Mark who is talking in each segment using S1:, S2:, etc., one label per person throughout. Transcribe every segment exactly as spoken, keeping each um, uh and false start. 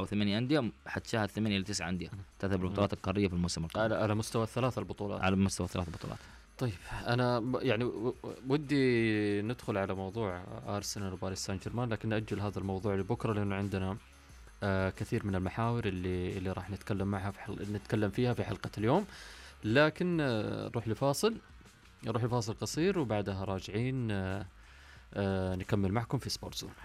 S1: ثمانية أندية حتشاهد ثمانية إلى تسعة أندية تذهب البطولات القارية في الموسم القادم
S2: على مستوى الثلاث البطولات.
S1: على مستوى الثلاث بطولات.
S2: طيب أنا يعني ودي ندخل على موضوع أرسنال وباريس سان جيرمان، لكن نأجل هذا الموضوع لبكرة لأنه عندنا آه كثير من المحاور اللي اللي راح نتكلم معها في حل... نتكلم فيها في حلقة اليوم. لكن آه نروح لفاصل نروح لفاصل قصير وبعدها راجعين آه آه نكمل معكم في سبورت زون.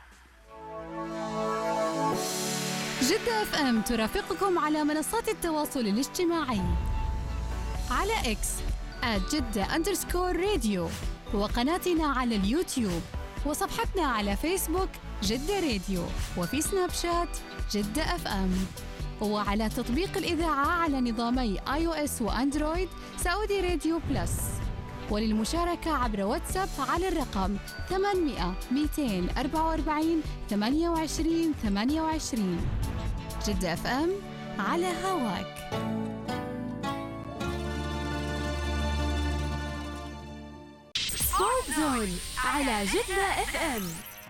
S3: جدة اف ام ترافقكم على منصات التواصل الاجتماعي على اكس @جدة أندرسكور راديو، وقناتنا على اليوتيوب، وصفحتنا على فيسبوك جدة راديو، وفي سناب شات جدة اف ام، وعلى تطبيق الإذاعة على نظامي آي أو إس وأندرويد سعودي راديو بلس. وللمشاركة عبر واتساب على الرقم ثمانمائة مئتين وأربعة وأربعين ثمانية وعشرين ثمانية وعشرين. جدة اف ام على هواك. سبورت زون على جدة اف ام.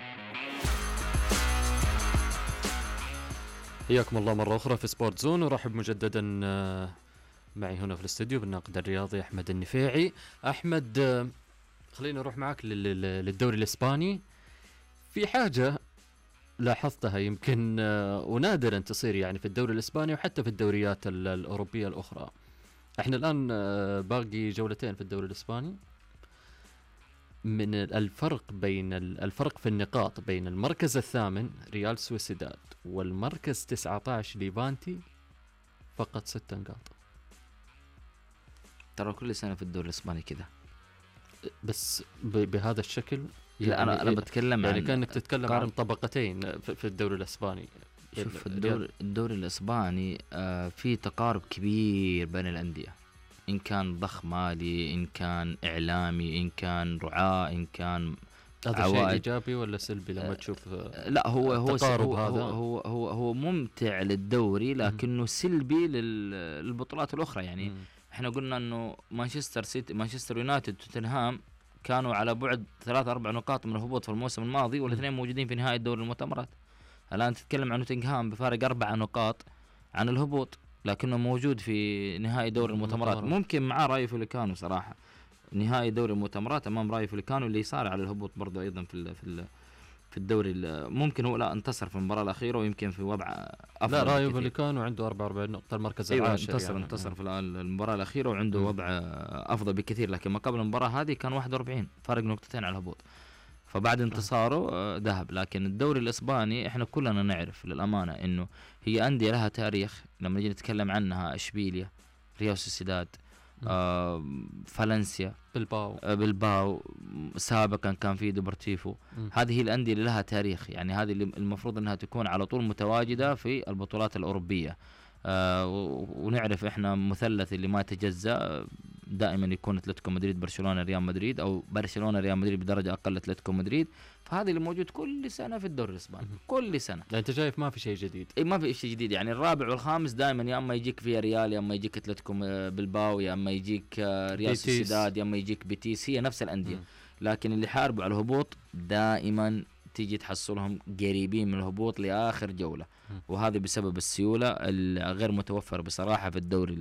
S2: حياكم الله مرة أخرى في سبورت زون، ورحب مجددا معي هنا في الاستوديو بالناقد الرياضي أحمد النفيعي. أحمد خلينا نروح معك للدوري الإسباني. في حاجة لاحظتها يمكن ونادرا تصير يعني في الدوري الإسباني وحتى في الدوريات الأوروبية الأخرى. احنا الآن باقي جولتين في الدوري الإسباني، من الفرق بين الفرق في النقاط بين المركز الثامن ريال سويسيداد والمركز تسعة عشر ليفانتي فقط ستة نقاط.
S1: ترى كل سنة في الدوري الإسباني كذا،
S2: بس بهذا الشكل
S1: يعني لا أنا أنا بتكلم
S2: يعني
S1: عن
S2: كأنك تتكلم
S1: قارب.
S2: عن طبقتين في الدوري الإسباني.
S1: شوف الدوري الدوري الإسباني آه في تقارب كبير بين الأندية، إن كان ضخ مالي، إن كان إعلامي، إن كان رعاة، إن كان
S2: هذا شيء إيجابي ولا سلبي لما تشوف؟
S1: لا هو هو
S2: هو
S1: هو, هو هو هو ممتع للدوري لكنه سلبي للبطولات الأخرى. يعني م. إحنا قلنا إنه مانشستر سيتي مانشستر يونايتد وتوتنهام كانوا على بعد ثلاث أربع نقاط من الهبوط في الموسم الماضي، والاثنين موجودين في نهاية دوري المؤتمرات. الآن تتكلم عن نوتنغهام بفارق أربع نقاط عن الهبوط، لكنه موجود في نهائي دوري المؤتمرات. ممكن معاه رايو فوليكانو صراحة نهائي دوري المؤتمرات أمام رايو فوليكانو اللي صار على الهبوط برضو أيضا في في في الدوري. ممكن هو لا انتصر في المباراة الأخيرة ويمكن في وضع أفضل.
S2: لا رايو فوليكانو عنده أربعة وأربعين نقطة المركز
S1: أيوة
S2: العاشر
S1: انتصر
S2: يعني.
S1: انتصر في المباراة الأخيرة وعنده م. وضع أفضل بكثير، لكن ما قبل المباراة هذه كان واحد وأربعين فارق نقطتين على الهبوط، فبعد انتصاره ذهب. لكن الدوري الإسباني احنا كلنا نعرف للأمانة انه هي أندية لها تاريخ. لما نجي نتكلم عنها اشبيليا، ريال سوسيداد، آه، فالنسيا،
S2: بلباو
S1: آه، بلباو سابقا كان في ديبورتيفو. هذه الأندية اللي لها تاريخ، يعني هذه اللي المفروض انها تكون على طول متواجدة في البطولات الأوروبية. آه، ونعرف احنا مثلث اللي ما يتجزأ دائما يكون اتلتيكو مدريد برشلونة ريال مدريد، او برشلونة ريال مدريد بدرجة اقل اتلتيكو مدريد. فهذا اللي موجود كل سنة في الدوري الاسباني كل سنة.
S2: يعني انت شايف ما في شيء جديد؟
S1: اي ما في شيء جديد. يعني الرابع والخامس دائما يا اما يجيك فيها ريال، يا اما يجيك اتلتيكو بلباو، يا اما يجيك ريال سوسيداد، يا اما يجيك بيتيس. هي نفس الأندية، لكن اللي حاربوا على الهبوط دائما تيجي تحصلهم قريبين من الهبوط لآخر جولة، وهذا بسبب السيولة الغير متوفرة بصراحة في الدوري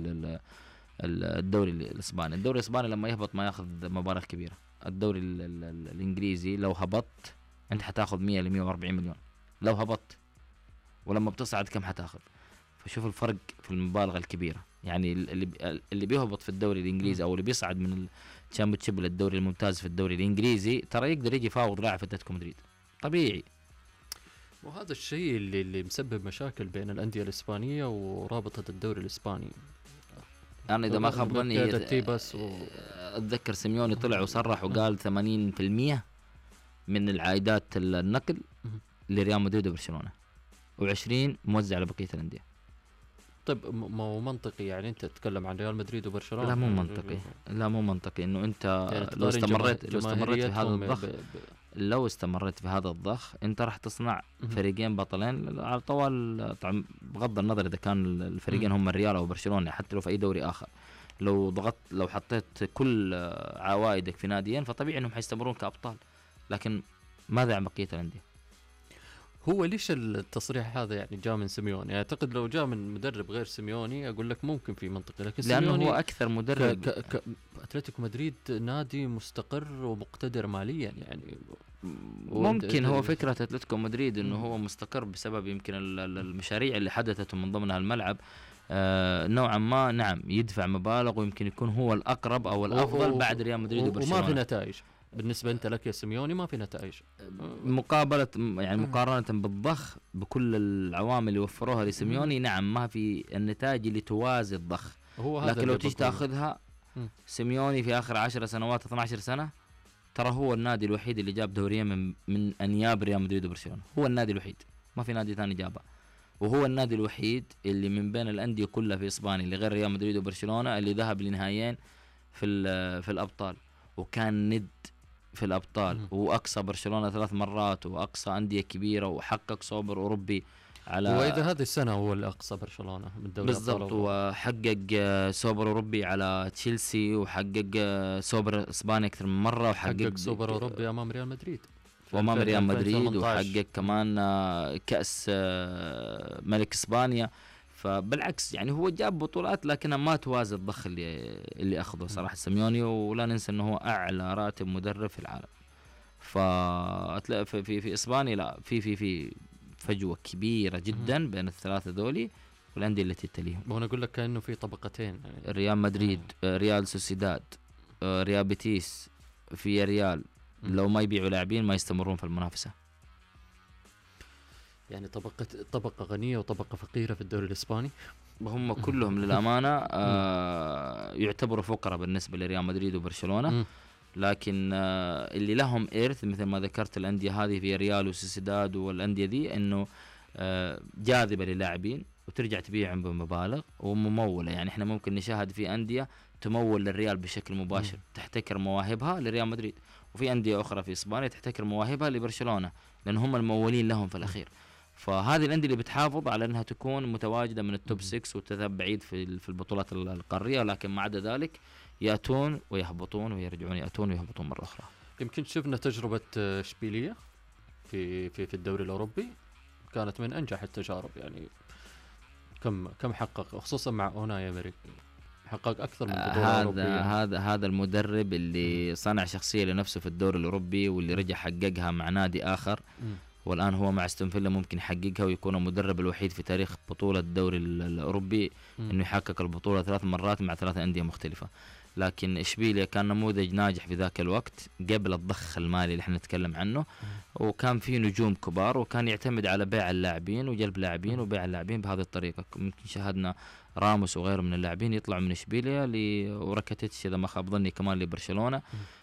S1: الدوري الإسباني. الدوري الإسباني لما يهبط ما يأخذ مبالغ كبيرة. الدوري الإنجليزي لو هبطت أنت حتاخذ مية لمية وأربعين مليون لو هبطت، ولما بتصعد كم حتاخذ؟ فشوف الفرق في المبالغة الكبيرة. يعني اللي اللي بيهبط في الدوري الإنجليزي أو اللي بيصعد من الشامبيونشيب للدوري الممتاز في الدوري الإنجليزي ترى يقدر يجي يفاوض لاعب في اتلتيكو مدريد طبيعي.
S2: وهذا الشيء اللي اللي مسبب مشاكل بين الأندية الإسبانية ورابطة الدوري الإسباني.
S1: أنا إذا ما خاب ظني
S2: بس و...
S1: أتذكر سيميوني طلع وصرح وقال ثمانين بالمية من العائدات النقل لريال مدريد وبرشلونة وعشرين موزع على بقية الأندية.
S2: طيب ما هو منطقي يعني أنت تتكلم عن ريال مدريد وبرشلونة؟
S1: لا مو منطقي، لا مو منطقي إنه أنت يعني لو استمريت لو استمريت في هذا الضخ ب... ب... لو استمريت في هذا الضخ أنت راح تصنع فريقين بطلين على طوال. طبعا بغض النظر إذا كان الفريقين هم الريال أو برشلونة، حتى لو في أي دوري آخر لو ضغطت لو حطيت كل عوائدك في ناديين فطبيعي إنهم حيستمرون كأبطال، لكن ماذا عن بقية الأندية؟
S2: هو ليش التصريح هذا يعني جاء من سيميوني؟ اعتقد لو جاء من مدرب غير سيميوني اقول لك ممكن في منطقه، لكن
S1: لانه
S2: سيميوني
S1: هو اكثر مدرب
S2: ك... ك... ك... اتلتيكو مدريد نادي مستقر ومقتدر ماليا يعني.
S1: ممكن هو فكره اتلتيكو مدريد انه هو مستقر بسبب يمكن المشاريع اللي حدثت من ضمنها الملعب آه نوعا ما. نعم يدفع مبالغ ويمكن يكون هو الاقرب او الافضل و... بعد ريال مدريد وبرشلونه،
S2: وما في نتائج بالنسبه انت لك يا سيميوني، ما في نتائج
S1: مقابله يعني مقارنه بالضخ بكل العوامل اللي وفروها لسيميوني. نعم ما في النتائج اللي توازي الضخ، لكن لو تيجي تاخذها سيميوني في اخر عشر سنوات اثنا عشر سنه ترى هو النادي الوحيد اللي جاب دوريين من من انياب ريال مدريد وبرشلونه، هو النادي الوحيد، ما في نادي ثاني جابه. وهو النادي الوحيد اللي من بين الانديه كلها في اسبانيا اللي غير ريال مدريد وبرشلونه اللي ذهب لنهائيين في في الابطال، وكان ند في الابطال م- واقصى برشلونه ثلاث مرات واقصى انديه كبيره، وحقق سوبر اوروبي على.
S2: واذا هذه السنه هو الاقصى برشلونه من دوري الابطال
S1: بالضبط، وحقق سوبر اوروبي على تشيلسي، وحقق سوبر اسبانيا اكثر من مره، وحقق
S2: سوبر اوروبي امام ريال مدريد
S1: وامام ريال مدريد، وحقق كمان كاس ملك اسبانيا. فبالعكس يعني هو جاب بطولات لكنها ما توازي الضخ اللي اللي اخذه صراحه سيميوني. ولا ننسى انه هو اعلى راتب مدرب في العالم. فتلاقي في في, في اسبانيا لا في في في فجوه كبيره جدا بين الثلاثه ذولي والانديه التي تليهم.
S2: وانا اقول لك كانه في طبقتين يعني.
S1: ريال مدريد، ريال سوسيداد، ريال بيتيس، في ريال لو ما يبيعوا لاعبين ما يستمرون في المنافسه.
S2: يعني طبقة طبقة غنية وطبقة فقيرة في الدوري الإسباني.
S1: هم كلهم للأمانة آه يعتبروا فقراء بالنسبة لريال مدريد وبرشلونة، لكن آه اللي لهم إرث مثل ما ذكرت الأندية هذه في ريال وسوسيداد والأندية دي إنه آه جاذبة للاعبين وترجع تبيعهم بمبالغ وممولة. يعني إحنا ممكن نشاهد في أندية تمول للريال بشكل مباشر، تحتكر مواهبها لريال مدريد، وفي أندية أخرى في إسبانيا تحتكر مواهبها لبرشلونة لأن هم الممولين لهم في الأخير. فهذه الأندية اللي بتحافظ على أنها تكون متواجدة من التوب ستة وتذهب بعيد في في البطولات القارية، لكن ما عدا ذلك يأتون ويهبطون ويرجعون، يأتون ويهبطون مرة أخرى.
S2: يمكن شفنا تجربة إشبيلية في في في الدوري الأوروبي كانت من أنجح التجارب. يعني كم كم حقق خصوصا مع أوناي إيمري، حقق أكثر من بطولة
S1: هذا
S2: أوروبية.
S1: هذا هذا المدرب اللي صنع شخصية لنفسه في الدوري الأوروبي واللي رجع حققها مع نادي آخر، والآن هو مع استون فيلا ممكن يحققها ويكون المدرب الوحيد في تاريخ بطولة الدوري الأوروبي م. إنه يحقق البطولة ثلاث مرات مع ثلاثة أندية مختلفة. لكن إشبيليا كان نموذج ناجح في ذاك الوقت قبل الضخ المالي اللي احنا نتكلم عنه، م. وكان فيه نجوم كبار وكان يعتمد على بيع اللاعبين وجلب لاعبين وبيع اللاعبين بهذه الطريقة. ممكن شاهدنا راموس وغيره من اللاعبين يطلعوا من إشبيليا وركتتش إذا ما خاب ظني كمان لبرشلونة.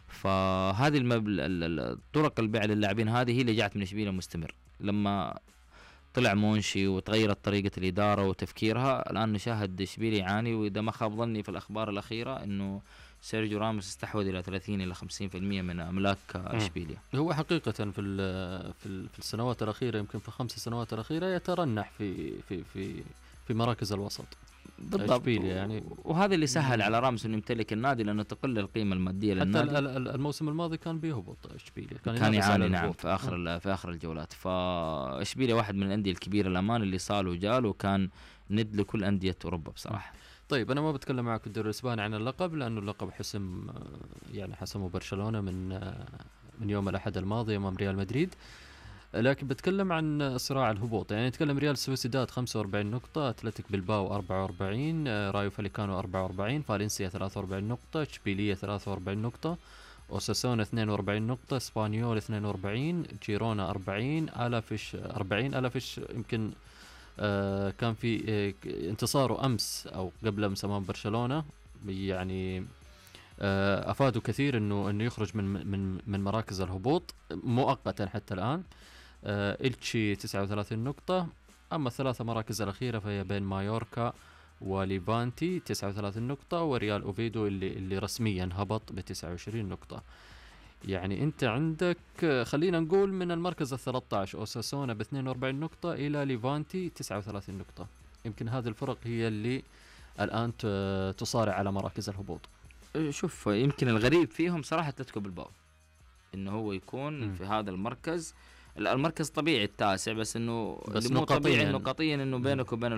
S1: فهذه المبل... طرق البيع للاعبين هذه هي اللي جاءت من إشبيليا مستمر. لما طلع مونشي وتغيرت طريقة الإدارة وتفكيرها الآن نشاهد إشبيليا يعاني. وإذا ما خاب ظني في الأخبار الأخيرة إنه سيرجيو راموس استحوذ إلى ثلاثين إلى خمسين بالمئة من أملاك إشبيليا.
S2: هو حقيقة في في في السنوات الأخيرة يمكن في الخمس سنوات الأخيرة يترنح في في في في مراكز الوسط
S1: بالضبط يعني. وهذا اللي سهل على راموس انه يمتلك النادي لانه تقل القيمه الماديه للنادي.
S2: حتى الموسم الماضي كان بيهبط اشبيليا،
S1: كان, كان يعاني نعم في اخر في اخر الجولات. فاشبيليا واحد من الانديه الكبيره الامان اللي صال وجال وكان ند لكل انديه اوروبا بصراحه.
S2: طيب انا ما بتكلم معك في الدوري الاسباني عن اللقب لانه اللقب حسم يعني حسمه برشلونه من من يوم الاحد الماضي امام ريال مدريد، لكن بتكلم عن صراع الهبوط. يعني نتكلم ريال سوسيداد خمسة وأربعين نقطة، أتلتيك بلباو أربعة وأربعين، رايو فاليكانو أربعة وأربعين، فالنسيا ثلاثة وأربعين نقطة، إشبيلية ثلاثة وأربعين نقطة، أوساسونا اثنين وأربعين نقطة، اسبانيول اثنين وأربعين، جيرونا أربعين، ألافيش أربعين. ألافيش يمكن آه كان في آه انتصاره أمس أو قبل أمس أمام برشلونة، يعني آه أفادوا كثير إنه إنه يخرج من من من مراكز الهبوط مؤقتا حتى الآن. آه إلتشي تسعة وثلاثين نقطة، أما الثلاثة مراكز الأخيرة فهي بين مايوركا وليفانتي تسعة وثلاثين نقطة، وريال أوفيدو اللي اللي رسميا هبط ب تسعة وعشرين نقطة. يعني أنت عندك خلينا نقول من المركز الثلاثة عشر أوساسونا ب اثنين وأربعين نقطة إلى ليفانتي تسعة وثلاثين نقطة. يمكن هذه الفرق هي اللي الآن تصارع على مراكز الهبوط.
S1: شوف يمكن الغريب فيهم صراحة أتلتيكو بلباو إنه هو يكون م. في هذا المركز المركز طبيعي التاسع، بس انه
S2: بس
S1: مو طبيعي انه
S2: نقطياً.
S1: قطيا انه بينك وبين